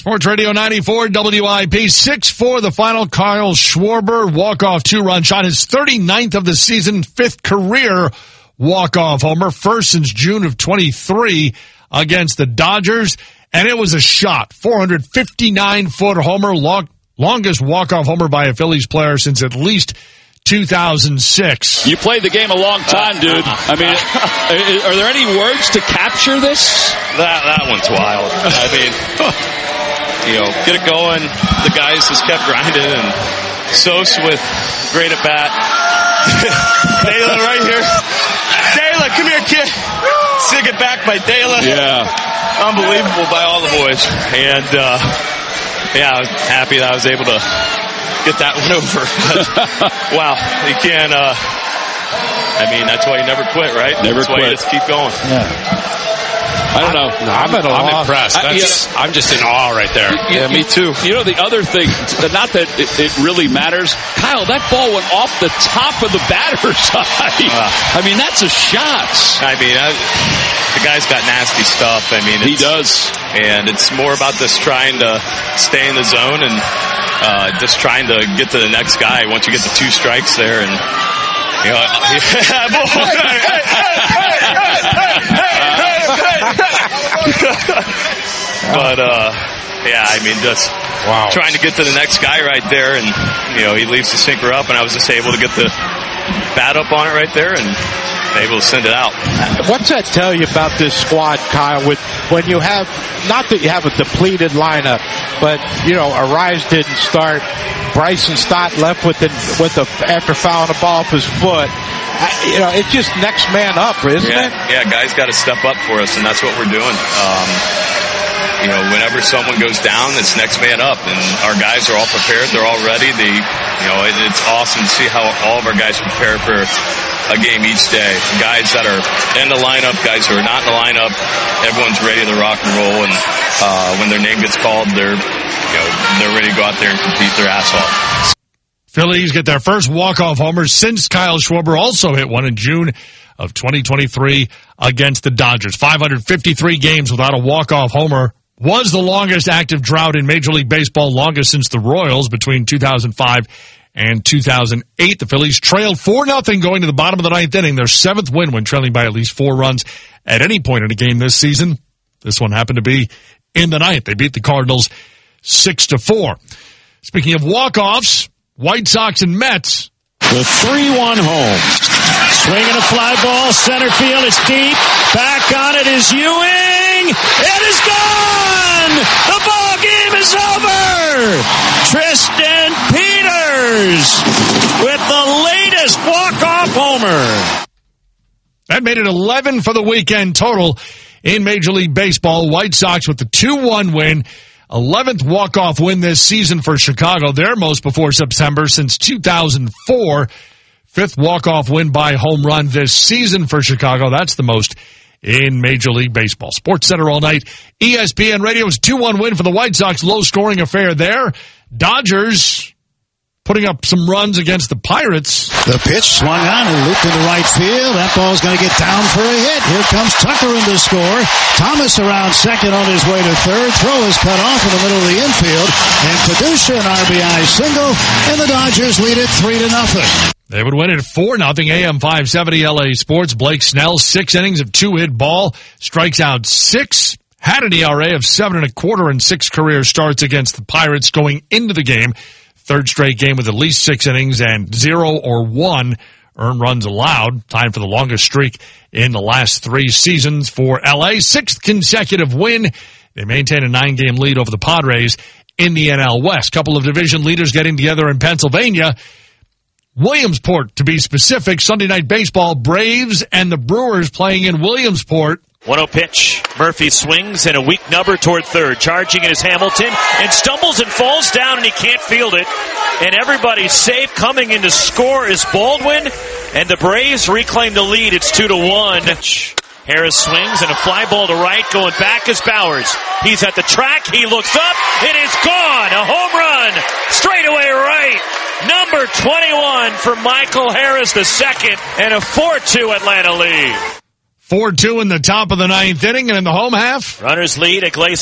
Sports Radio 94 WIP, 6-4 the final. Kyle Schwarber, walk-off two-run shot, his 39th of the season, 5th career walk-off homer, first since June of 23 against the Dodgers, and it was a shot. 459-foot homer, longest walk-off homer by a Phillies player since at least 2006. You played the game a long time, dude. I mean, are there any words to capture this? That one's wild. I mean, get it going. The guys just kept grinding, and Sos with great at bat. Dela right here. Dela, come here, kid. Sig it back by Dela. Yeah. Unbelievable by all the boys. And, I was happy that I was able to get that one over. Wow. You can't, that's why you never quit, right? Never that's why quit. You just keep going. Yeah. I don't know. I'm impressed. I'm just in awe right there. Yeah, me too. The other thing, not that it really matters, Kyle, that ball went off the top of the batter's eye. That's a shot. The guy's got nasty stuff. He does. And it's more about just trying to stay in the zone and just trying to get to the next guy once you get the 2 strikes there. And, but just trying to get to the next guy right there, and he leaves the sinker up, and I was just able to get the bat up on it right there and able to send it out. What's that tell you about this squad, Kyle? When you have, not that you have a depleted lineup, but Arise didn't start. Bryson Stott left after fouling the ball off his foot. It's just next man up, isn't it? Yeah, guys got to step up for us, and that's what we're doing. Whenever someone goes down, it's next man up, and our guys are all prepared. They're all ready. It's awesome to see how all of our guys prepare for a game each day. Guys that are in the lineup, guys who are not in the lineup, everyone's ready to rock and roll, and when their name gets called, they're ready to go out there and compete their ass off. Phillies get their first walk-off homer since Kyle Schwarber also hit one in June of 2023 against the Dodgers. 553 games without a walk-off homer was the longest active drought in Major League Baseball, longest since the Royals between 2005 and 2008. The Phillies trailed 4-0 going to the bottom of the 9th inning, their 7th win when trailing by at least 4 runs at any point in a game this season. This one happened to be in the 9th. They beat the Cardinals 6-4. Speaking of walk-offs, White Sox and Mets. The 3-1 home. Swinging a fly ball, center field, it's deep. Back on it is Ewing. It is gone! The ball game is over! Tristan Peters with the latest walk-off homer. That made it 11 for the weekend total in Major League Baseball. White Sox with the 2-1 win. 11th walk-off win this season for Chicago, their most before September since 2004. 5th walk-off win by home run this season for Chicago. That's the most in Major League Baseball. Sports Center all night. ESPN Radio's 2-1 win for the White Sox. Low-scoring affair there. Dodgers putting up some runs against the Pirates. The pitch swung on and looped into right field. That ball's going to get down for a hit. Here comes Tucker in to score. Thomas around second on his way to third. Throw is cut off in the middle of the infield. And Kadusa an RBI single. And the Dodgers lead it 3-0. They would win it 4-0. AM 570 LA Sports. Blake Snell, 6 innings of 2-hit ball. Strikes out 6. Had an ERA of 7.25 and 6 career starts against the Pirates going into the game. 3rd straight game with at least 6 innings and 0 or 1 earned runs allowed. Time for the longest streak in the last 3 seasons for LA. 6th consecutive win. They maintain a 9-game lead over the Padres in the NL West. Couple of division leaders getting together in Pennsylvania. Williamsport, to be specific. Sunday Night Baseball, Braves and the Brewers playing in Williamsport. 1-0 pitch. Murphy swings and a weak number toward third. Charging it is Hamilton and stumbles and falls down and he can't field it. And everybody's safe. Coming in to score is Baldwin. And the Braves reclaim the lead. It's 2-1. Harris swings and a fly ball to right. Going back is Bowers. He's at the track. He looks up. It is gone. A home run. Straightaway right. Number 21 for Michael Harris II. And a 4-2 Atlanta lead. 4-2 in the top of the 9th inning, and in the home half, runners lead. Iglesias